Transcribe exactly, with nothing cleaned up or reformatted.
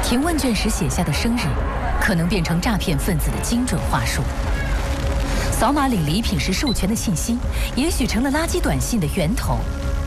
填问卷时写下的生日，可能变成诈骗分子的精准话术。扫码领礼品时授权的信息，也许成了垃圾短信的源头。